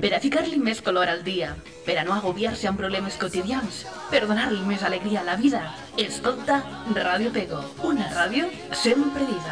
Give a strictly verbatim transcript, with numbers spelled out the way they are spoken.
per a ficar-li més color al dia, per a no agobiar-se amb problemes quotidians, per donar-li més alegria a la vida. Escolta Ràdio Pego, una ràdio sempre viva.